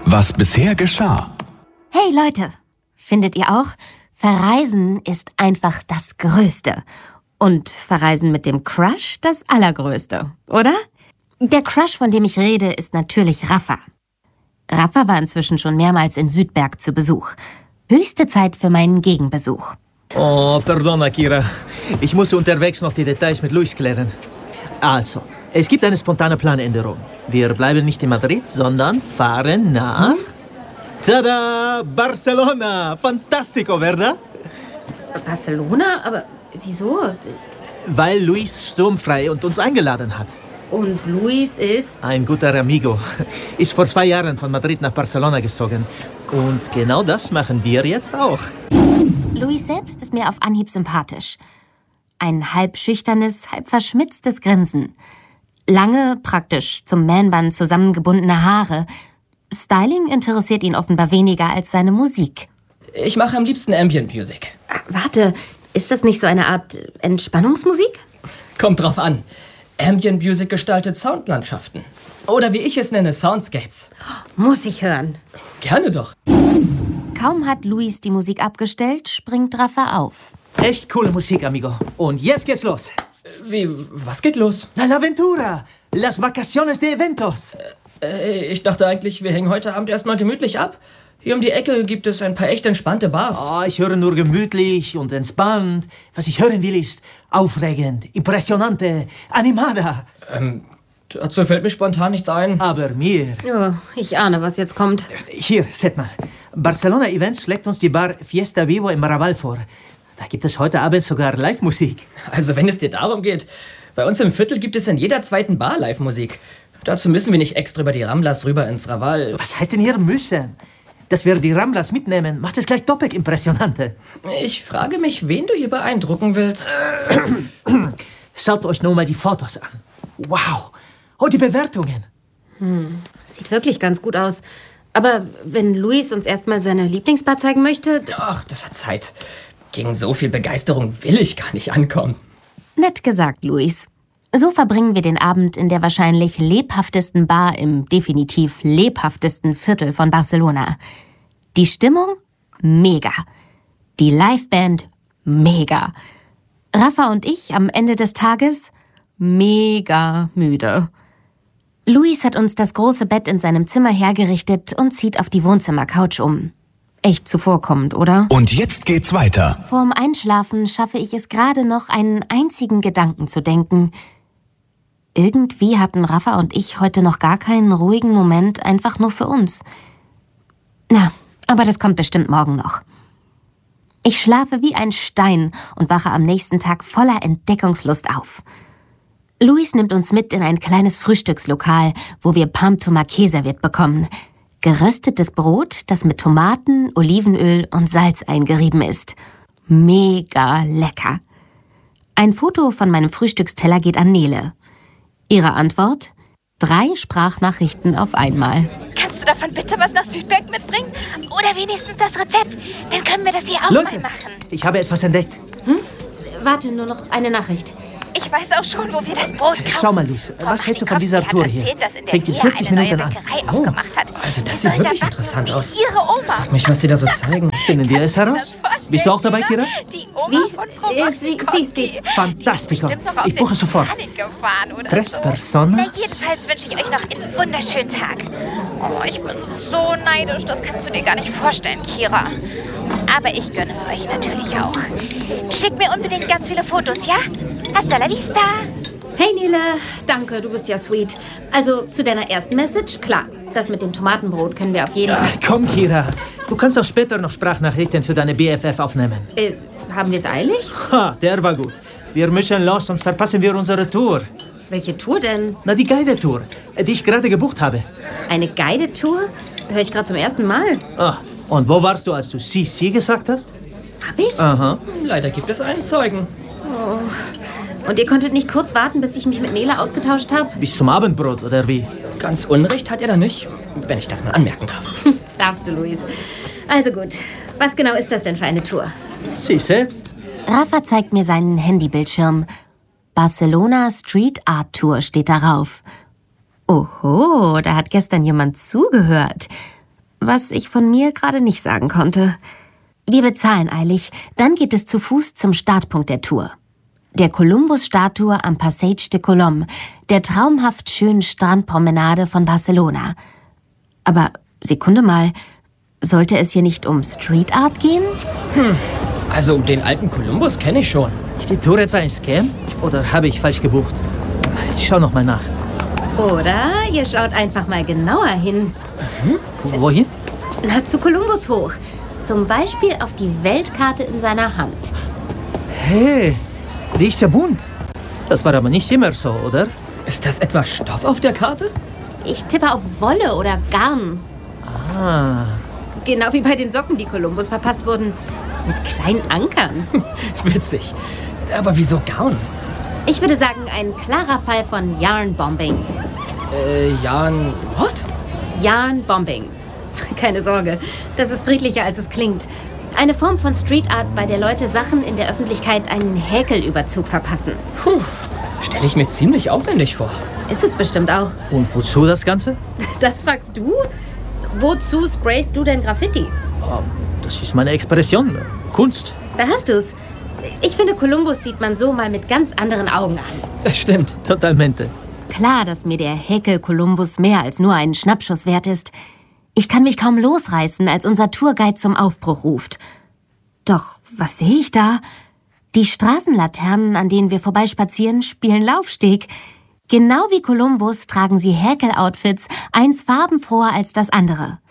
Was bisher geschah. Hey Leute, findet ihr auch? Verreisen ist einfach das Größte. Und Verreisen mit dem Crush das Allergrößte, oder? Der Crush, von dem ich rede, ist natürlich Rafa. Rafa war inzwischen schon mehrmals in Südberg zu Besuch. Höchste Zeit für meinen Gegenbesuch. Oh, perdona, Kira. Ich musste unterwegs noch die Details mit Luis klären. Also, es gibt eine spontane Planänderung. Wir bleiben nicht in Madrid, sondern fahren nach... Tada! Barcelona! Fantastico, ¿verdad? Barcelona? Aber wieso? Weil Luis sturmfrei und uns eingeladen hat. Und Luis ist? Ein guter Amigo. Ist vor 2 Jahren von Madrid nach Barcelona gezogen. Und genau das machen wir jetzt auch. Luis selbst ist mir auf Anhieb sympathisch. Ein halb schüchternes, halb verschmitztes Grinsen. Lange, praktisch zum Man-Bun zusammengebundene Haare. Styling interessiert ihn offenbar weniger als seine Musik. Ich mache am liebsten Ambient Music. Warte, ist das nicht so eine Art Entspannungsmusik? Kommt drauf an. Ambient Music gestaltet Soundlandschaften. Oder wie ich es nenne, Soundscapes. Muss ich hören. Gerne doch. Kaum hat Luis die Musik abgestellt, springt Rafa auf. Echt coole Musik, amigo. Und jetzt geht's los. Wie, was geht los? La Aventura. Las vacaciones de eventos. Ich dachte eigentlich, wir hängen heute Abend erstmal gemütlich ab. Hier um die Ecke gibt es ein paar echt entspannte Bars. Oh, ich höre nur gemütlich und entspannt. Was ich hören will, ist aufregend, impressionante, animada. Dazu fällt mir spontan nichts ein. Aber mir... Oh, ich ahne, was jetzt kommt. Hier, seht mal. Barcelona Events schlägt uns die Bar Fiesta Vivo im Raval vor. Da gibt es heute Abend sogar Live-Musik. Also wenn es dir darum geht, bei uns im Viertel gibt es in jeder zweiten Bar Live-Musik. Dazu müssen wir nicht extra über die Ramblas rüber ins Raval. Was heißt denn hier müssen? Dass wir die Ramblas mitnehmen, macht es gleich doppelt impressionante. Ich frage mich, wen du hier beeindrucken willst. Schaut euch nur mal die Fotos an. Wow. Und die Bewertungen. Sieht wirklich ganz gut aus. Aber wenn Luis uns erstmal seine Lieblingsbar zeigen möchte... Ach, das hat Zeit. Gegen so viel Begeisterung will ich gar nicht ankommen. Nett gesagt, Luis. So verbringen wir den Abend in der wahrscheinlich lebhaftesten Bar im definitiv lebhaftesten Viertel von Barcelona. Die Stimmung? Mega. Die Liveband? Mega. Rafa und ich am Ende des Tages? Mega müde. Luis hat uns das große Bett in seinem Zimmer hergerichtet und zieht auf die Wohnzimmercouch um. Echt zuvorkommend, oder? Und jetzt geht's weiter. Vorm Einschlafen schaffe ich es gerade noch, einen einzigen Gedanken zu denken. Irgendwie hatten Rafa und ich heute noch gar keinen ruhigen Moment, einfach nur für uns. Na, aber das kommt bestimmt morgen noch. Ich schlafe wie ein Stein und wache am nächsten Tag voller Entdeckungslust auf. Luis nimmt uns mit in ein kleines Frühstückslokal, wo wir Pain Tomate serviert bekommen. Geröstetes Brot, das mit Tomaten, Olivenöl und Salz eingerieben ist. Mega lecker. Ein Foto von meinem Frühstücksteller geht an Nele. Ihre Antwort? 3 Sprachnachrichten auf einmal. Kannst du davon bitte was nach Südberg mitbringen? Oder wenigstens das Rezept? Dann können wir das hier auch Leute, mal machen. ich habe etwas entdeckt. Warte, nur noch eine Nachricht. Ich weiß auch schon, wo wir das Brot kaufen. Schau mal, Luis, was hältst du von dieser Tour hier? Fängt in 40 Minuten an. Oh, also das sieht wirklich interessant aus. Ihre Oma. Frag mich, was die da so zeigen. Finden wir es heraus? Bist du auch dabei, Kira? Die Oma von Frau Sie. Fantastico. Ich buche sofort. Tres Na, personas. jedenfalls wünsche ich euch noch einen wunderschönen Tag. Oh, ich bin so neidisch, das kannst du dir gar nicht vorstellen, Kira. Aber ich gönne es euch natürlich auch. Schickt mir unbedingt ganz viele Fotos, ja? Hasta la vista! Hey Nele, danke, du bist ja sweet. Also zu deiner ersten Message, klar. Das mit dem Tomatenbrot können wir auf jeden Fall... Ach, komm, Kira. Du kannst auch später noch Sprachnachrichten für deine BFF aufnehmen. Haben wir es eilig? Ha, der war gut. Wir müssen los, sonst verpassen wir unsere Tour. Welche Tour denn? Na, die Guided-Tour, die ich gerade gebucht habe. Eine Guided-Tour? Höre ich gerade zum ersten Mal. Ah, und wo warst du, als du Sie gesagt hast? Hab ich? Aha. Leider gibt es einen Zeugen. Und ihr konntet nicht kurz warten, bis ich mich mit Nele ausgetauscht habe? Bis zum Abendbrot, oder wie? Ganz Unrecht hat er da nicht, wenn ich das mal anmerken darf. Darfst du, Luis. Also gut. Was genau ist das denn für eine Tour? Sie selbst. Rafa zeigt mir seinen Handybildschirm. Barcelona Street Art Tour steht darauf. Oho, da hat gestern jemand zugehört. Was ich von mir gerade nicht sagen konnte. Wir bezahlen eilig, dann geht es zu Fuß zum Startpunkt der Tour. Der Kolumbus-Statue am Passeig de Colom, der traumhaft schönen Strandpromenade von Barcelona. Aber, Sekunde mal, sollte es hier nicht um Street Art gehen? Also den alten Kolumbus kenne ich schon. Ist die Tour etwa ein Scam? Oder habe ich falsch gebucht? Ich schau noch mal nach. Oder ihr schaut einfach mal genauer hin. Wohin? Na, zu Kolumbus hoch. Zum Beispiel auf die Weltkarte in seiner Hand. Hey, die ist ja bunt. Das war aber nicht immer so, oder? Ist das etwa Stoff auf der Karte? Ich tippe auf Wolle oder Garn. Ah, Genau wie bei den Socken, die Kolumbus verpasst wurden. Mit kleinen Ankern. Witzig. Aber wieso Garn? Ich würde sagen, ein klarer Fall von Yarn-Bombing. Jan... What? Yarn-Bombing. Keine Sorge, das ist friedlicher, als es klingt. Eine Form von Street Art, bei der Leute Sachen in der Öffentlichkeit einen Häkelüberzug verpassen. Puh, stelle ich mir ziemlich aufwendig vor. Ist es bestimmt auch. und wozu das Ganze? Das fragst du? Wozu sprayst du denn Graffiti? Das ist meine Expression. Kunst. Da hast du's. Ich finde, Kolumbus sieht man so mal mit ganz anderen Augen an. Das stimmt. Totalmente. Klar, dass mir der Häkel-Kolumbus mehr als nur einen Schnappschuss wert ist. Ich kann mich kaum losreißen, als unser Tourguide zum Aufbruch ruft. Doch, was sehe ich da? Die Straßenlaternen, an denen wir vorbeispazieren, spielen Laufsteg. Genau wie Kolumbus tragen sie Häkel-Outfits, eins farbenfroher als das andere.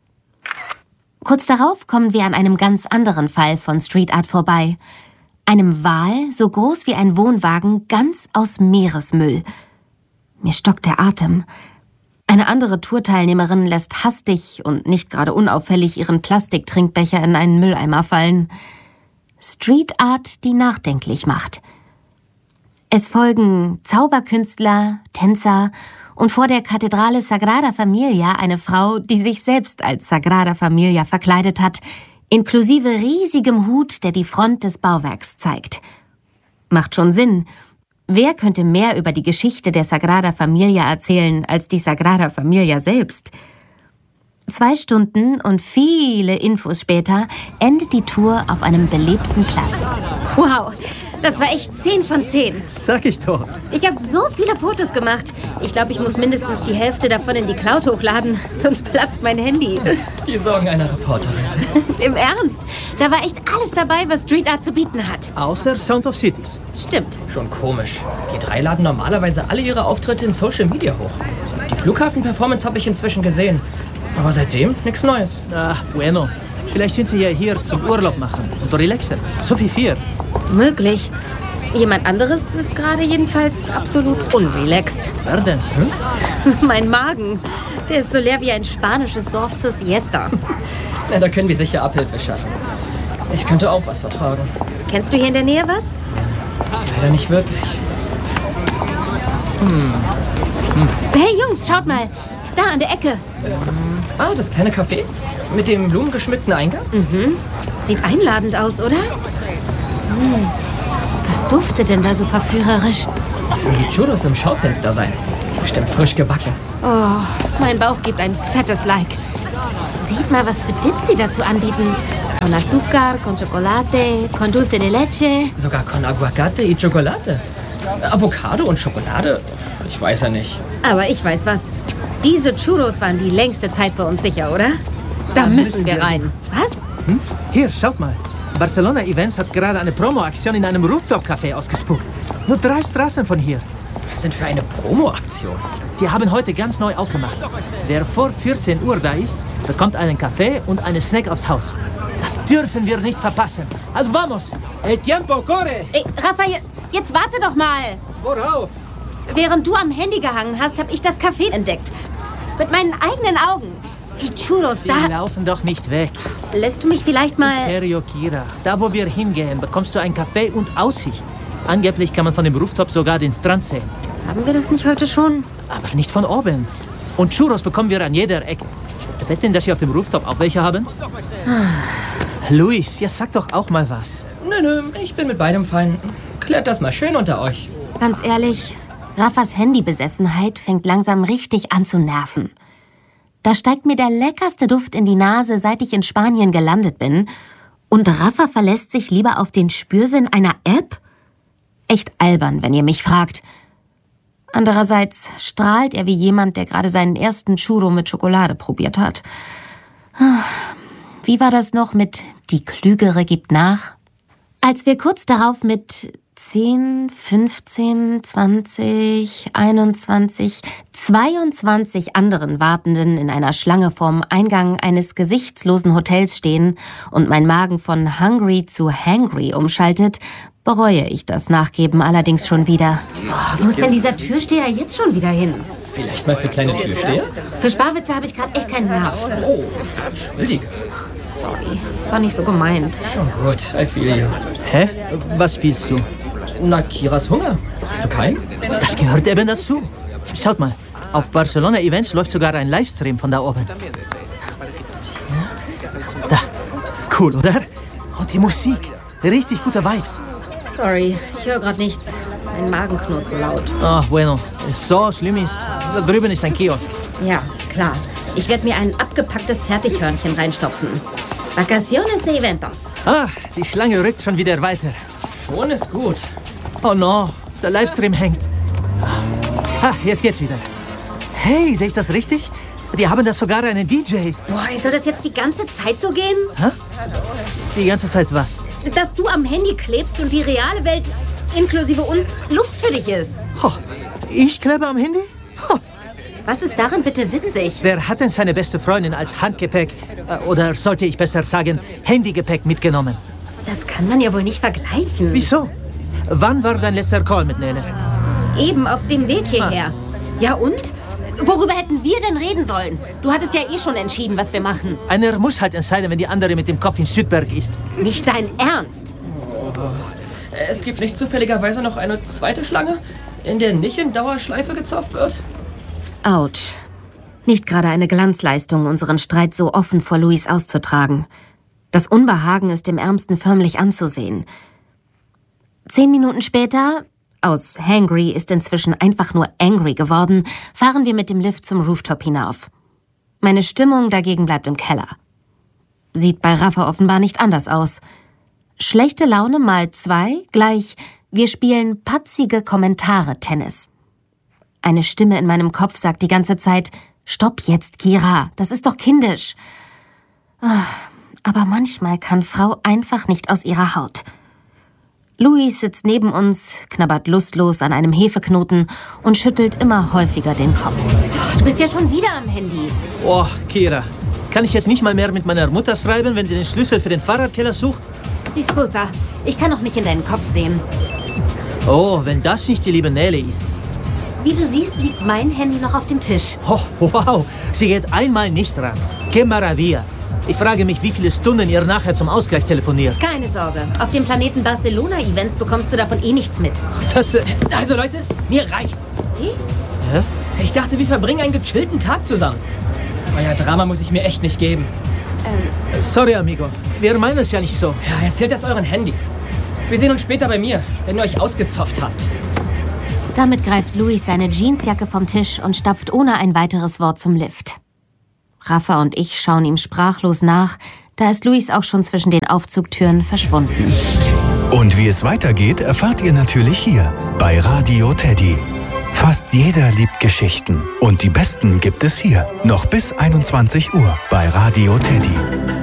Kurz darauf kommen wir an einem ganz anderen Fall von Street Art vorbei. Einem Wal, so groß wie ein Wohnwagen, ganz aus Meeresmüll. Mir stockt der Atem. Eine andere Tourteilnehmerin lässt hastig und nicht gerade unauffällig ihren Plastiktrinkbecher in einen Mülleimer fallen. Street Art, die nachdenklich macht. Es folgen Zauberkünstler, Tänzer und vor der Kathedrale Sagrada Familia eine Frau, die sich selbst als Sagrada Familia verkleidet hat, inklusive riesigem Hut, der die Front des Bauwerks zeigt. Macht schon Sinn. Wer könnte mehr über die Geschichte der Sagrada Familia erzählen als die Sagrada Familia selbst? 2 Stunden und viele Infos später endet die Tour auf einem belebten Platz. Wow, das war echt 10 von 10. Sag ich doch. Ich habe so viele Fotos gemacht. Ich glaube, ich muss mindestens die Hälfte davon in die Cloud hochladen, sonst platzt mein Handy. Die Sorgen einer Reporterin. Im Ernst, da war echt alles dabei, was Street Art zu bieten hat. Außer Sound of Cities. Stimmt. Schon komisch. G3 laden normalerweise alle ihre Auftritte in Social Media hoch. Die Flughafen-Performance habe ich inzwischen gesehen. Aber seitdem nichts Neues. Ah, bueno. Vielleicht sind sie ja hier zum Urlaub machen und relaxen. So wie wir. Möglich. Jemand anderes ist gerade jedenfalls absolut unrelaxed. Wer denn? Mein Magen, der ist so leer wie ein spanisches Dorf zur Siesta. Na, da können wir sicher Abhilfe schaffen. Ich könnte auch was vertragen. Kennst du hier in der Nähe was? Leider nicht wirklich. Hey Jungs, schaut mal. Da an der Ecke. Das kleine Café? Mit dem blumengeschmückten Eingang? Sieht einladend aus, oder? Was duftet denn da so verführerisch? Müssen die Churros im Schaufenster sein. Bestimmt frisch gebacken. Oh, mein Bauch gibt ein fettes Like. Seht mal, was für Dips sie dazu anbieten. Con azúcar, con chocolate, con dulce de leche. Sogar con aguacate y chocolate. Avocado und Schokolade? Ich weiß ja nicht. Aber ich weiß was. Diese Churros waren die längste Zeit für uns sicher, oder? Da müssen wir rein. Was? Hier, schaut mal. Barcelona Events hat gerade eine Promo-Aktion in einem Rooftop-Café ausgespuckt. Nur 3 Straßen von hier. Was denn für eine Promo-Aktion? Die haben heute ganz neu aufgemacht. Wer vor 14 Uhr da ist, bekommt einen Kaffee und einen Snack aufs Haus. Das dürfen wir nicht verpassen. Also vamos. El tiempo corre. Ey, Raphael, jetzt warte doch mal. Worauf? Während du am Handy gehangen hast, habe ich das Café entdeckt. Mit meinen eigenen Augen. Die Churros Die da. laufen doch nicht weg. Lässt du mich vielleicht mal... Serio, Kira. Da, wo wir hingehen, bekommst du einen Kaffee und Aussicht. Angeblich kann man von dem Rooftop sogar den Strand sehen. Haben wir das nicht heute schon? Aber nicht von oben. Und Churros bekommen wir an jeder Ecke. Wetten, dass Sie auf dem Rooftop auch welche haben? Luis, ja sag doch auch mal was. Nö, ich bin mit beidem fein. Klärt das mal schön unter euch. Ganz ehrlich, Raffas Handybesessenheit fängt langsam richtig an zu nerven. Da steigt mir der leckerste Duft in die Nase, seit ich in Spanien gelandet bin. Und Rafa verlässt sich lieber auf den Spürsinn einer App? Echt albern, wenn ihr mich fragt. Andererseits strahlt er wie jemand, der gerade seinen ersten Churro mit Schokolade probiert hat. Wie war das noch mit die Klügere gibt nach? Als wir kurz darauf mit 10, 15, 20, 21, 22 anderen Wartenden in einer Schlange vorm Eingang eines gesichtslosen Hotels stehen und mein Magen von hungry zu hangry umschaltet, bereue ich das Nachgeben allerdings schon wieder. Wo ist denn dieser Türsteher jetzt schon wieder hin? Vielleicht mal für kleine Türsteher? Für Sparwitze habe ich gerade echt keinen Nerv. Oh, entschuldige. Sorry, war nicht so gemeint. Schon gut, I feel you. Hä? Was fühlst du? Na, Kiras Hunger. Hast du keinen? Das gehört eben dazu. Schaut mal, auf Barcelona Events läuft sogar ein Livestream von da oben. Da, cool, oder? Und die Musik, richtig gute Vibes. Sorry, ich höre gerade nichts. Mein Magen knurrt so laut. Ah, bueno, es so schlimm ist. Da drüben ist ein Kiosk. Ja, klar. Ich werde mir ein abgepacktes Fertighörnchen reinstopfen. Vacaciones de Eventos. Ah, die Schlange rückt schon wieder weiter. Schon ist gut. Oh no, der Livestream hängt. Ah, jetzt geht's wieder. Hey, sehe ich das richtig? Die haben da sogar einen DJ. Boah, soll das jetzt die ganze Zeit so gehen? Hä? Die ganze Zeit was? Dass du am Handy klebst und die reale Welt, inklusive uns, Luft für dich ist. Oh, ich klebe am Handy? Oh, Was ist daran bitte witzig? wer hat denn seine beste Freundin als Handgepäck, oder sollte ich besser sagen, Handygepäck mitgenommen? Das kann man ja wohl nicht vergleichen. Wieso? Wann war dein letzter Call mit Nele? Eben auf dem Weg hierher. Ja und? Worüber hätten wir denn reden sollen? Du hattest ja eh schon entschieden, was wir machen. Einer muss halt entscheiden, wenn die andere mit dem Kopf in Südberg ist. Nicht dein Ernst? Es gibt nicht zufälligerweise noch eine zweite Schlange, in der nicht in Dauerschleife gezopft wird? Autsch. Nicht gerade eine Glanzleistung, unseren Streit so offen vor Luis auszutragen. Das Unbehagen ist dem Ärmsten förmlich anzusehen. 10 Minuten später, aus hangry ist inzwischen einfach nur angry geworden, fahren wir mit dem Lift zum Rooftop hinauf. Meine Stimmung dagegen bleibt im Keller. Sieht bei Rafa offenbar nicht anders aus. Schlechte Laune mal 2 gleich, wir spielen patzige Kommentare-Tennis. Eine Stimme in meinem Kopf sagt die ganze Zeit, stopp jetzt, Kira, das ist doch kindisch. Aber manchmal kann Frau einfach nicht aus ihrer Haut. Luis sitzt neben uns, knabbert lustlos an einem Hefeknoten und schüttelt immer häufiger den Kopf. Du bist ja schon wieder am Handy. Oh, Kira, kann ich jetzt nicht mal mehr mit meiner Mutter schreiben, wenn sie den Schlüssel für den Fahrradkeller sucht? Disculpa, ich kann noch nicht in deinen Kopf sehen. Oh, wenn das nicht die liebe Nele ist. Wie du siehst, liegt mein Handy noch auf dem Tisch. Oh, wow, sie geht einmal nicht ran. Que maravilla. Ich frage mich, wie viele Stunden ihr nachher zum Ausgleich telefoniert. Keine Sorge, auf dem Planeten Barcelona-Events bekommst du davon eh nichts mit. Das, Also Leute, mir reicht's. Wie? Hä? Ich dachte, wir verbringen einen gechillten Tag zusammen. Euer Drama muss ich mir echt nicht geben. Sorry, amigo. Wir meinen es ja nicht so. Ja, erzählt das euren Handys. Wir sehen uns später bei mir, wenn ihr euch ausgezopft habt. Damit greift Luis seine Jeansjacke vom Tisch und stapft ohne ein weiteres Wort zum Lift. Rafa und ich schauen ihm sprachlos nach, da ist Luis auch schon zwischen den Aufzugtüren verschwunden. Und wie es weitergeht, erfahrt ihr natürlich hier bei Radio Teddy. Fast jeder liebt Geschichten und die besten gibt es hier. Noch bis 21 Uhr bei Radio Teddy.